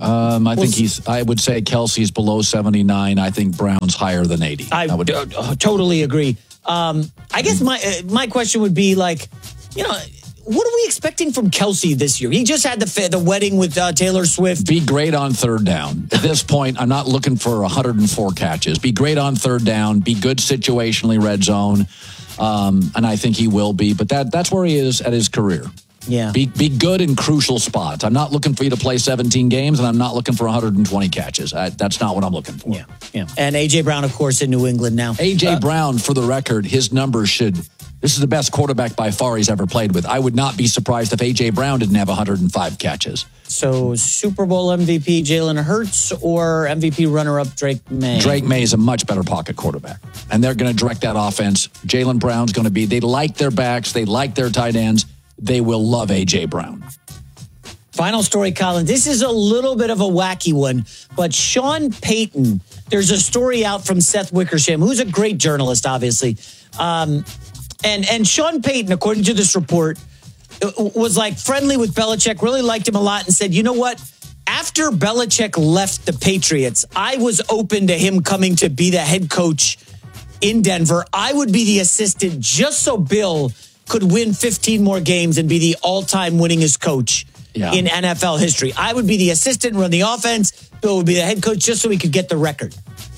Um, I think he's, I would say Kelsey's below seventy-nine. I think Brown's higher than eighty. I, I would uh, totally agree. Um, I guess my uh, my question would be like, you know, what are we expecting from Kelsey this year? He just had the the wedding with uh, Taylor Swift. Be great on third down. At this point, I'm not looking for one hundred four catches. Be great on third down. Be good situationally red zone. Um, and I think he will be. But that that's where he is at his career. Yeah. Be be good in crucial spots. I'm not looking for you to play seventeen games, and I'm not looking for one hundred twenty catches. I, that's not what I'm looking for. Yeah, yeah. And A J Brown, of course, in New England now. A J Uh, Brown, for the record, his numbers should... This is the best quarterback by far he's ever played with. I would not be surprised if A J Brown didn't have one hundred five catches. So Super Bowl M V P Jalen Hurts or M V P runner-up Drake May? Drake May is a much better pocket quarterback. And they're going to direct that offense. Jalen Brown's going to be... They like their backs. They like their tight ends. They will love A J Brown. Final story, Colin. This is a little bit of a wacky one, but Sean Payton, there's a story out from Seth Wickersham, who's a great journalist, obviously. Um, and, and Sean Payton, according to this report, was like friendly with Belichick, really liked him a lot, and said, you know what? After Belichick left the Patriots, I was open to him coming to be the head coach in Denver. I would be the assistant just so Bill could win fifteen more games and be the all-time winningest coach yeah. in N F L history. I would be the assistant, run the offense. Bill would be the head coach just so he could get the record.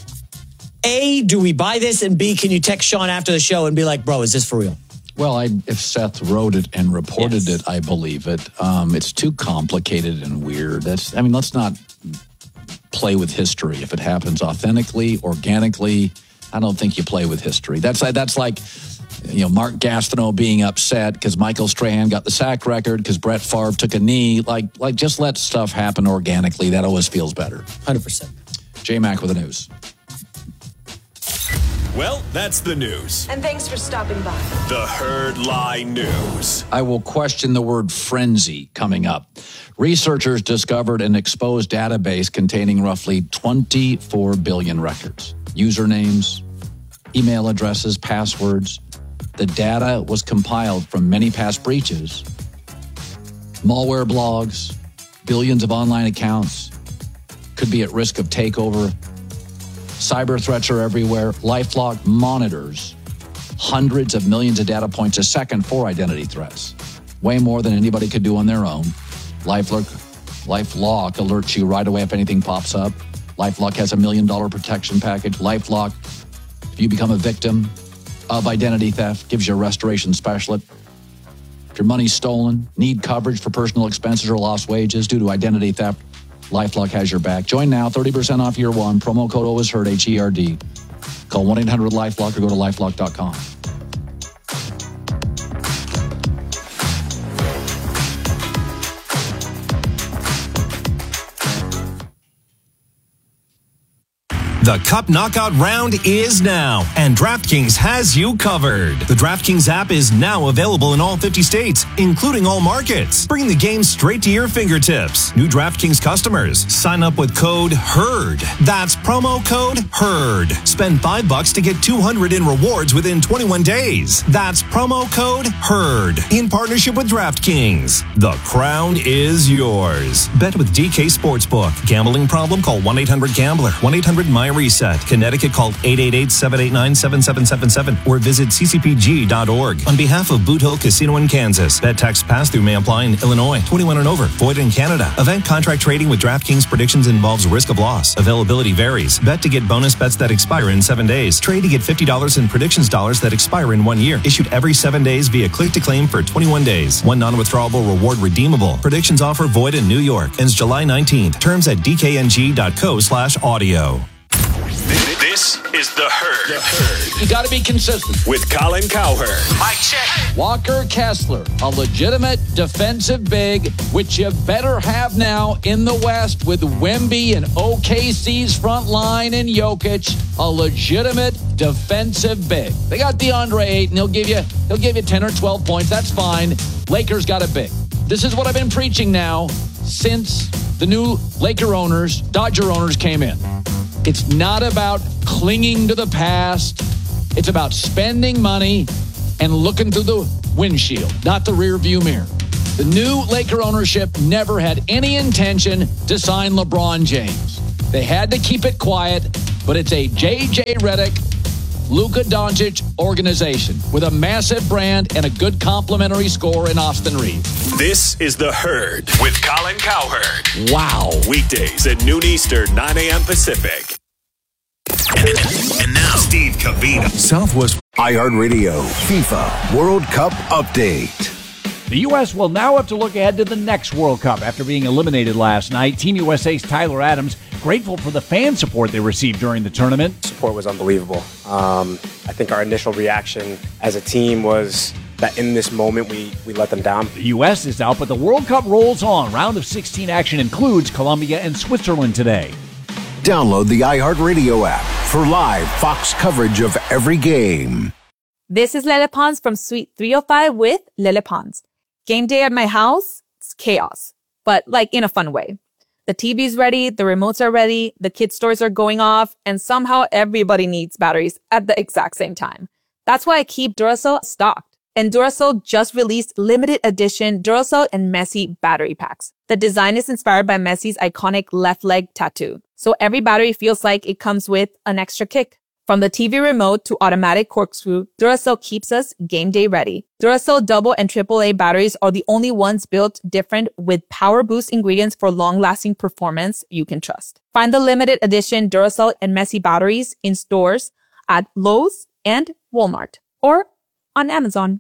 A, do we buy this? And B, can you text Sean after the show and be like, bro, is this for real? Well, I, if Seth wrote it and reported Yes. it, I believe it. Um, it's too complicated and weird. That's, I mean, let's not play with history. If it happens authentically, organically, I don't think you play with history. That's that's like, you know, Mark Gastineau being upset because Michael Strahan got the sack record because Brett Favre took a knee. Like, like just let stuff happen organically. That always feels better. one hundred percent. J-Mac with the news. Well, that's the news. And thanks for stopping by. The Herd Lie News. I will question the word frenzy coming up. Researchers discovered an exposed database containing roughly twenty-four billion records. Usernames, email addresses, passwords. The data was compiled from many past breaches. Malware blogs, billions of online accounts could be at risk of takeover. Cyber threats are everywhere. LifeLock monitors hundreds of millions of data points a second for identity threats. Way more than anybody could do on their own. LifeLock, LifeLock alerts you right away if anything pops up. LifeLock has a million dollar protection package. LifeLock, if you become a victim of identity theft, gives you a restoration specialist. If your money's stolen, need coverage for personal expenses or lost wages due to identity theft, LifeLock has your back. Join now, thirty percent off year one. Promo code always heard, H E R D. Call one eight hundred LifeLock or go to lifelock dot com. The Cup Knockout round is now, and DraftKings has you covered. The DraftKings app is now available in all fifty states, including all markets. Bring the game straight to your fingertips. New DraftKings customers, sign up with code HERD. That's promo code HERD. Spend five bucks to get two hundred in rewards within twenty-one days. That's promo code HERD. In partnership with DraftKings. The crown is yours. Bet with D K Sportsbook. Gambling problem? Call one eight hundred gambler. one eight hundred my reset. Connecticut, call eight eight eight, seven eight nine, seven seven seven seven or visit c c p g dot org. On behalf of Boot Hill Casino in Kansas, bet tax pass-through may apply in Illinois. twenty-one and over. Void in Canada. Event contract trading with DraftKings predictions involves risk of loss. Availability varies. Bet to get bonus bets that expire in seven days. Trade to get fifty dollars in predictions dollars that expire in one year. Issued every seven days via click to claim for twenty-one days. One non-withdrawable reward redeemable. Predictions offer void in New York. Ends July nineteenth. Terms at d k n g dot co slash audio. This is The Herd. The Herd. You got to be consistent. With Colin Cowherd. Mic check. Walker Kessler, a legitimate defensive big, which you better have now in the West with Wemby and O K C's front line and Jokic, a legitimate defensive big. They got DeAndre Ayton. He'll give you, he'll give you ten or twelve points. That's fine. Lakers got a big. This is what I've been preaching now since the new Laker owners, Dodger owners came in. It's not about clinging to the past. It's about spending money and looking through the windshield, not the rear view mirror. The new Laker ownership never had any intention to sign LeBron James. They had to keep it quiet, but it's a J J Redick, Luka Doncic organization with a massive brand and a good complimentary score in Austin Reeves. This is The Herd with Colin Cowherd. Wow. Weekdays at noon Eastern, nine a.m. Pacific. And now, Steve Cavino. Southwest iHeartRadio FIFA World Cup update. The U S will now have to look ahead to the next World Cup after being eliminated last night. Team U S A's Tyler Adams grateful for the fan support they received during the tournament. Support was unbelievable. Um, I think our initial reaction as a team was that in this moment we, we let them down. The U S is out, but the World Cup rolls on. Round of sixteen action includes Colombia and Switzerland today. Download the iHeartRadio app for live Fox coverage of every game. This is Lele Pons from Suite three oh five with Lele Pons. Game day at my house, it's chaos, but like in a fun way. The T V's ready, the remotes are ready, the kids' toys are going off, and somehow everybody needs batteries at the exact same time. That's why I keep Duracell stocked. And Duracell just released limited edition Duracell and Messi battery packs. The design is inspired by Messi's iconic left leg tattoo, so every battery feels like it comes with an extra kick. From the T V remote to automatic corkscrew, Duracell keeps us game day ready. Duracell double and triple A batteries are the only ones built different with power boost ingredients for long-lasting performance you can trust. Find the limited edition Duracell and Messi batteries in stores at Lowe's and Walmart or on Amazon.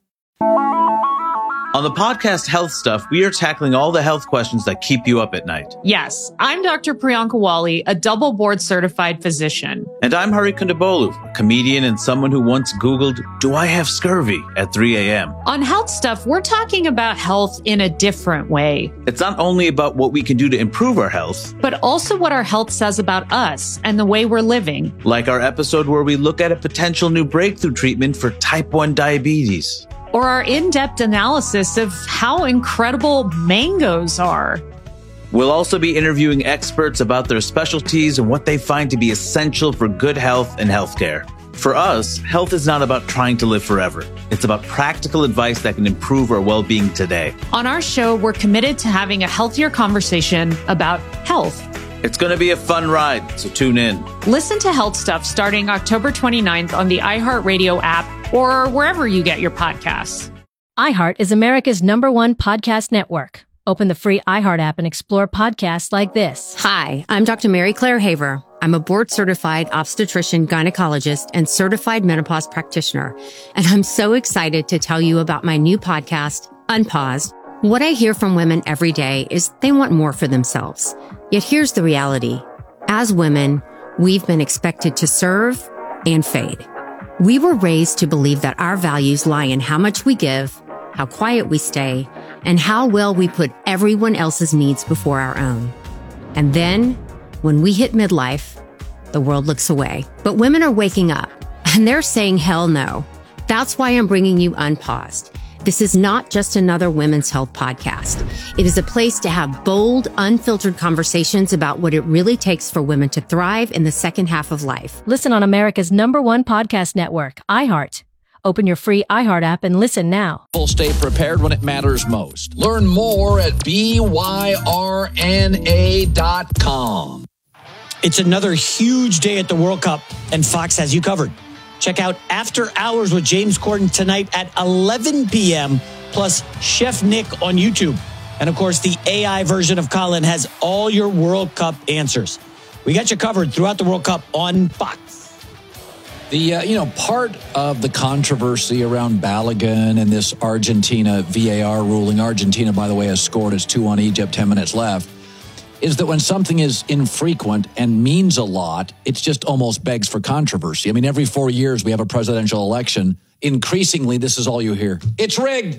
On the podcast Health Stuff, we are tackling all the health questions that keep you up at night. Yes, I'm Doctor Priyanka Wali, a double board certified physician. And I'm Hari Kondabolu, a comedian and someone who once Googled, do I have scurvy at three a.m. On Health Stuff, we're talking about health in a different way. It's not only about what we can do to improve our health, but also what our health says about us and the way we're living. Like our episode where we look at a potential new breakthrough treatment for type one diabetes. Or our in-depth analysis of how incredible mangoes are. We'll also be interviewing experts about their specialties and what they find to be essential for good health and healthcare. For us, health is not about trying to live forever. It's about practical advice that can improve our well-being today. On our show, we're committed to having a healthier conversation about health. It's going to be a fun ride, so tune in. Listen to Health Stuff starting October twenty-ninth on the iHeartRadio app or wherever you get your podcasts. iHeart is America's number one podcast network. Open the free iHeart app and explore podcasts like this. Hi, I'm Doctor Mary Claire Haver. I'm a board-certified obstetrician, gynecologist, and certified menopause practitioner. And I'm so excited to tell you about my new podcast, Unpaused. What I hear from women every day is they want more for themselves. Yet here's the reality. As women, we've been expected to serve and fade. We were raised to believe that our values lie in how much we give, how quiet we stay, and how well we put everyone else's needs before our own. And then, when we hit midlife, the world looks away. But women are waking up, and they're saying hell no. That's why I'm bringing you Unpaused. This is not just another women's health podcast. It is a place to have bold, unfiltered conversations about what it really takes for women to thrive in the second half of life. Listen on America's number one podcast network, iHeart. Open your free iHeart app and listen now. Stay prepared when it matters most. Learn more at B Y R N A dot com. It's another huge day at the World Cup, and Fox has you covered. Check out After Hours with James Corden tonight at eleven p.m. plus Chef Nick on YouTube. And, of course, the A I version of Colin has all your World Cup answers. We got you covered throughout the World Cup on Fox. The, uh, you know, part of the controversy around Balogun and this Argentina V A R ruling, Argentina, by the way, has scored as two on Egypt, ten minutes left, is that when something is infrequent and means a lot, it just almost begs for controversy. I mean, every four years we have a presidential election. Increasingly, this is all you hear. It's rigged.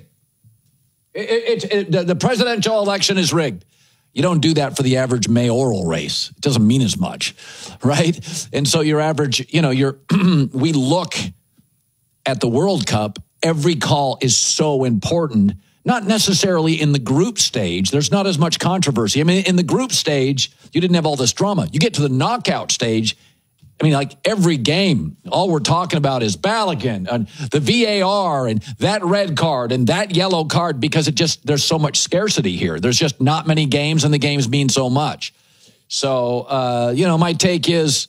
It, it, it, the, the presidential election is rigged. You don't do that for the average mayoral race. It doesn't mean as much, right? And so your average, you know, your we look at the World Cup, every call is so important. Not necessarily in the group stage. There's not as much controversy. I mean, in the group stage, you didn't have all this drama. You get to the knockout stage, I mean, like every game, all we're talking about is Balogun and the V A R and that red card and that yellow card because it just, there's so much scarcity here. There's just not many games and the games mean so much. So, uh, you know, my take is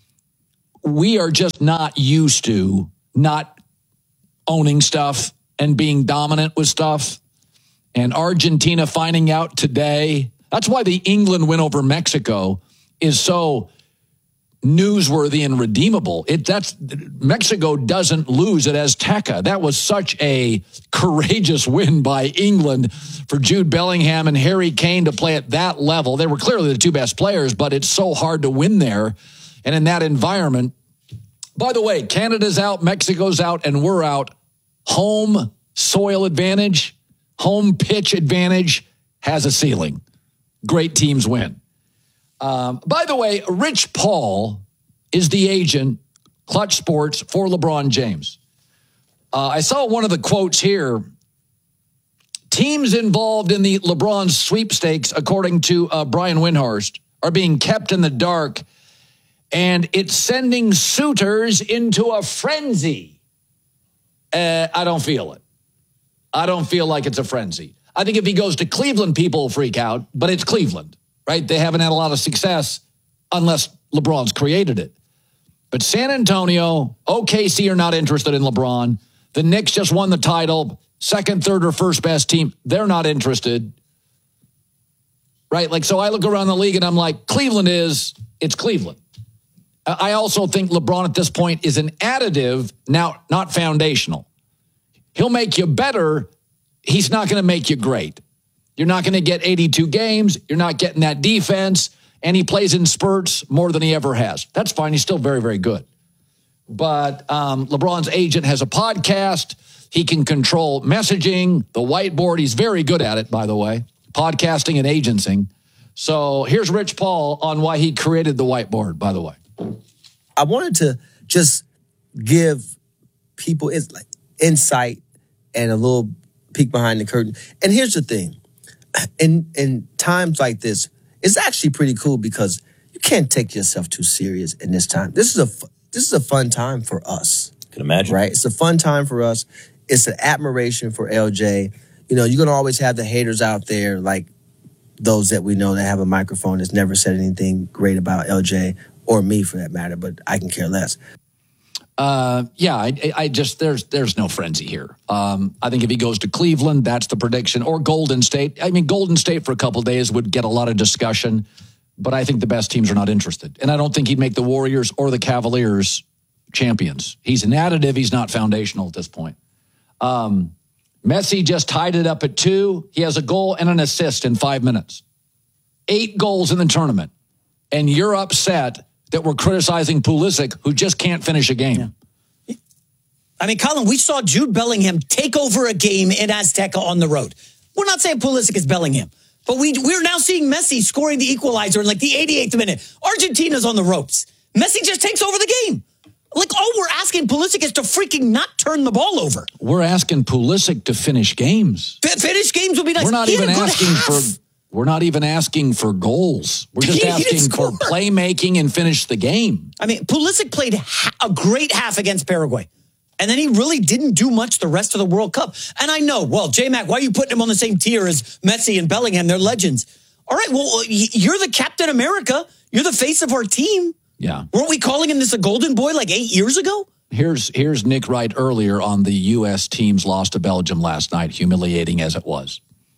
we are just not used to not owning stuff and being dominant with stuff. And Argentina finding out today, that's why the England win over Mexico is so newsworthy and redeemable. It that's Mexico doesn't lose at Azteca. That was such a courageous win by England for Jude Bellingham and Harry Kane to play at that level. They were clearly the two best players, but it's so hard to win there. And in that environment, by the way, Canada's out, Mexico's out, and we're out. Home soil advantage, home pitch advantage has a ceiling. Great teams win. Um, by the way, Rich Paul is the agent, Clutch Sports, for LeBron James. Uh, I saw one of the quotes here. Teams involved in the LeBron sweepstakes, according to uh, Brian Windhorst, are being kept in the dark, and it's sending suitors into a frenzy. Uh, I don't feel it. I don't feel like it's a frenzy. I think if he goes to Cleveland, people will freak out, but it's Cleveland. Right? They haven't had a lot of success unless LeBron's created it. But San Antonio, O K C are not interested in LeBron. The Knicks just won the title. Second, third, or first best team. They're not interested. Right? Like, so I look around the league and I'm like, Cleveland is, it's Cleveland. I also think LeBron at this point is an additive, now not foundational. He'll make you better. He's not going to make you great. You're not going to get eighty-two games. You're not getting that defense. And he plays in spurts more than he ever has. That's fine. He's still very, very good. But um, LeBron's agent has a podcast. He can control messaging, the whiteboard. He's very good at it, by the way, podcasting and agenting. So here's Rich Paul on why he created the whiteboard, by the way. I wanted to just give people like insight and a little peek behind the curtain. And here's the thing. In in times like this, it's actually pretty cool because you can't take yourself too serious in this time. This is a this is a fun time for us. Can imagine, right? It's a fun time for us. It's an admiration for L J. You know, you're gonna always have the haters out there, like those that we know that have a microphone that's never said anything great about L J or me for that matter. But I can care less. Uh, yeah, I, I just, there's there's no frenzy here. Um, I think if he goes to Cleveland, that's the prediction, or Golden State. I mean, Golden State for a couple of days would get a lot of discussion, but I think the best teams are not interested. And I don't think he'd make the Warriors or the Cavaliers champions. He's an additive. He's not foundational at this point. Um, Messi just tied it up at two. He has a goal and an assist in five minutes. Eight goals in the tournament. And you're upset that we're criticizing Pulisic, who just can't finish a game. Yeah. I mean, Colin, we saw Jude Bellingham take over a game in Azteca on the road. We're not saying Pulisic is Bellingham, but we, we're now seeing Messi scoring the equalizer in like the eighty-eighth minute. Argentina's on the ropes. Messi just takes over the game. Like, all we're asking Pulisic is to freaking not turn the ball over. We're asking Pulisic to finish games. F- finish games would be nice. We're not he even asking half. for... We're not even asking for goals. We're just asking for playmaking and finish the game. I mean, Pulisic played ha- a great half against Paraguay. And then he really didn't do much the rest of the World Cup. And I know, well, J-Mac, why are you putting him on the same tier as Messi and Bellingham? They're legends. All right, well, you're the Captain America. You're the face of our team. Yeah. Weren't we calling him this a golden boy like eight years ago? Here's here's Nick Wright earlier on the U S team's loss to Belgium last night, humiliating as it was.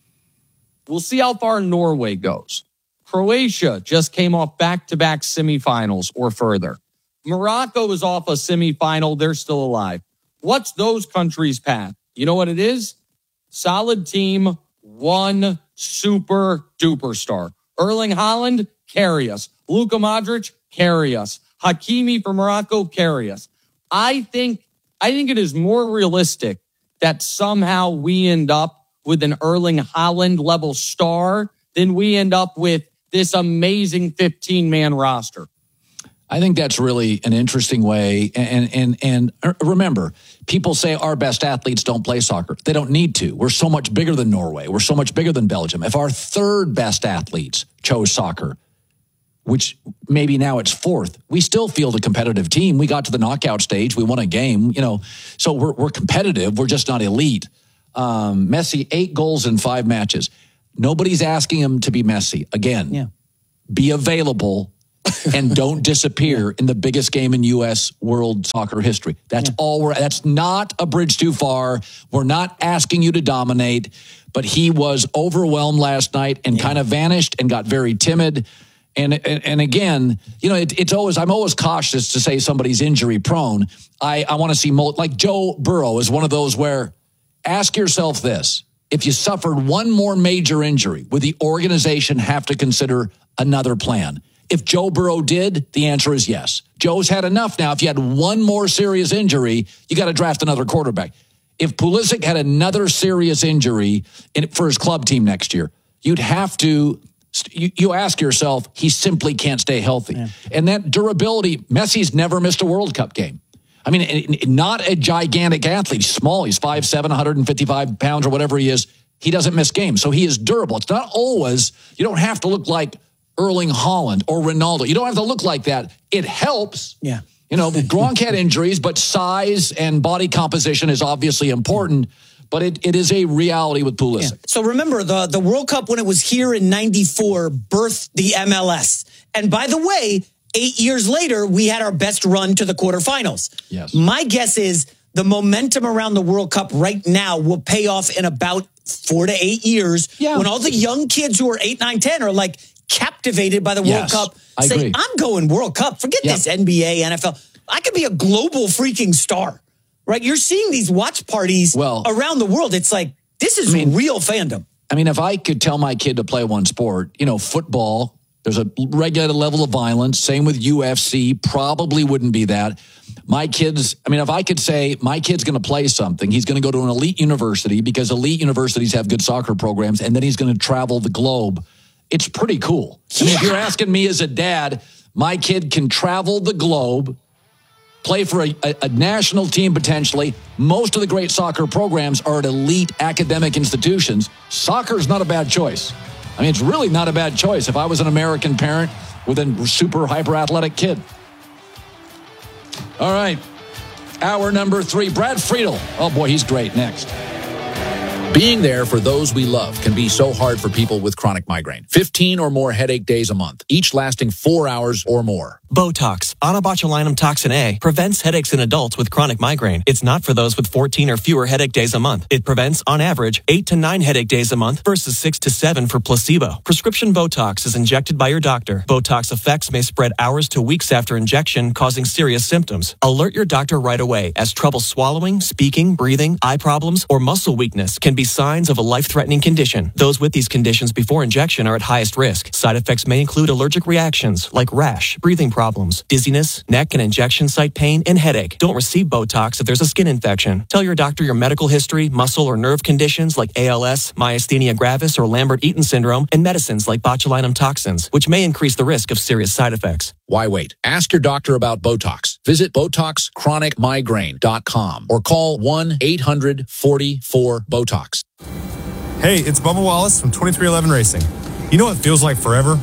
We'll see how far Norway goes. Croatia just came off back-to-back semifinals or further. Morocco is off a semifinal. They're still alive. What's those countries' path? You know what it is? Solid team, one super-duper star. Erling Haaland, carry us. Luka Modric, carry us. Hakimi for Morocco, carry us. I think, I think it is more realistic that somehow we end up with an Erling Haaland level star than we end up with this amazing fifteen-man roster. I think that's really an interesting way. And, and, and remember, people say our best athletes don't play soccer. They don't need to. We're so much bigger than Norway. We're so much bigger than Belgium. If our third best athletes chose soccer, which maybe now it's fourth, we still field a competitive team. We got to the knockout stage. We won a game, you know, so we're, we're competitive. We're just not elite. Um, Messi, eight goals in five matches. Nobody's asking him to be Messi. Again, yeah. be available and don't disappear in the biggest game in U S world soccer history. That's yeah. all we're, that's not a bridge too far. We're not asking you to dominate, but he was overwhelmed last night and yeah. kind of vanished and got very timid. And, and, and again, you know, it, it's always, I'm always cautious to say somebody's injury prone. I, I want to see more, like Joe Burrow is one of those where ask yourself this. If you suffered one more major injury, would the organization have to consider another plan? If Joe Burrow did, the answer is yes. Joe's had enough now. If you had one more serious injury, you got to draft another quarterback. If Pulisic had another serious injury in, for his club team next year, you'd have to, you, you ask yourself, he simply can't stay healthy. Yeah. And that durability, Messi's never missed a World Cup game. I mean, not a gigantic athlete. He's small. He's five seven, one hundred fifty-five pounds or whatever he is. He doesn't miss games. So he is durable. It's not always, you don't have to look like Erling Haaland or Ronaldo. You don't have to look like that. It helps. Yeah. You know, Gronk had injuries, but size and body composition is obviously important. But it, it is a reality with Pulisic. Yeah. So remember, the, the World Cup, when it was here in ninety-four, birthed the M L S. And by the way, eight years later, we had our best run to the quarterfinals. Yes. My guess is the momentum around the World Cup right now will pay off in about four to eight years yeah. when all the young kids who are eight, nine, ten are like captivated by the yes, World Cup. I Say, agree. I'm going World Cup. Forget yeah. this N B A, N F L. I could be a global freaking star, right? You're seeing these watch parties well, around the world. It's like, this is I mean, real fandom. I mean, if I could tell my kid to play one sport, you know, football, there's a regulated level of violence. Same with U F C. Probably wouldn't be that. My kids, I mean, if I could say my kid's going to play something, he's going to go to an elite university because elite universities have good soccer programs, and then he's going to travel the globe. It's pretty cool. I mean, yeah. if you're asking me as a dad, my kid can travel the globe, play for a, a, a national team potentially. Most of the great soccer programs are at elite academic institutions. Soccer's not a bad choice. I mean, it's really not a bad choice if I was an American parent with a super hyper-athletic kid. All right. Hour number three, Brad Friedel. Oh, boy, he's great. Next. Being there for those we love can be so hard for people with chronic migraine. fifteen or more headache days a month, each lasting four hours or more. Botox, onabotulinum toxin A, prevents headaches in adults with chronic migraine. It's not for those with fourteen or fewer headache days a month. It prevents, on average, eight to nine headache days a month versus six to seven for placebo. Prescription Botox is injected by your doctor. Botox effects may spread hours to weeks after injection, causing serious symptoms. Alert your doctor right away, as trouble swallowing, speaking, breathing, eye problems, or muscle weakness can be signs of a life-threatening condition. Those with these conditions before injection are at highest risk. Side effects may include allergic reactions like rash, breathing problems, dizziness, neck and injection site pain, and headache. Don't receive Botox if there's a skin infection. Tell your doctor your medical history, muscle or nerve conditions like A L S, myasthenia gravis, or Lambert-Eaton syndrome, and medicines like botulinum toxins, which may increase the risk of serious side effects. Why wait? Ask your doctor about Botox. Visit Botox Chronic Migraine dot com or call one eight hundred forty-four BOTOX. Hey, it's Bubba Wallace from twenty-three eleven Racing. You know what it feels like forever?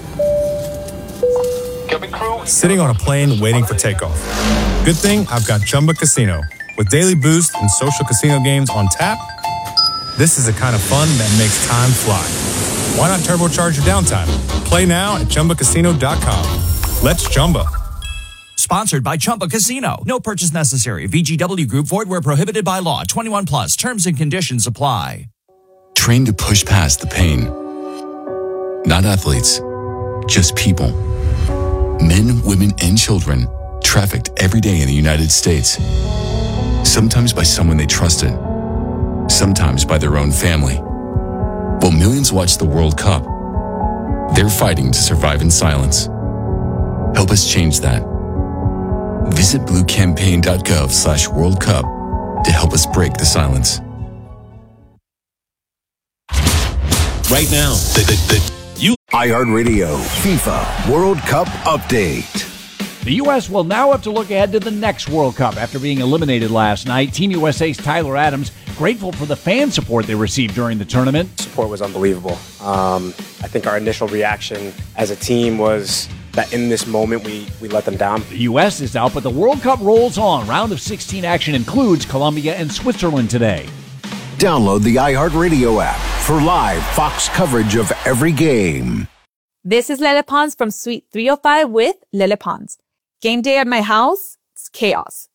Sitting on a plane waiting for takeoff. Good thing I've got Chumba Casino. With daily boost and social casino games on tap, this is the kind of fun that makes time fly. Why not turbocharge your downtime? Play now at Chumba Casino dot com. Let's Chumba. Sponsored by Chumba Casino. No purchase necessary. V G W Group. Void where prohibited by law. twenty-one plus. Terms and conditions apply. Trained to push past the pain. Not athletes, just people. Men, women, and children trafficked every day in the United States. Sometimes by someone they trusted. Sometimes by their own family. While millions watch the World Cup, they're fighting to survive in silence. Help us change that. Visit blue campaign dot gov slash World Cup to help us break the silence. Right now, the, the, the you iHeartRadio FIFA World Cup update. The U S will now have to look ahead to the next World Cup after being eliminated last night. Team U S A's Tyler Adams grateful for the fan support they received during the tournament. Support was unbelievable. Um, I think our initial reaction as a team was that in this moment we, we let them down. The U S is out, but the World Cup rolls on. Round of sixteen action includes Colombia and Switzerland today. Download the iHeartRadio app for live Fox coverage of every game. This is Lele Pons from Suite three oh five with Lele Pons. Game day at my house, it's chaos.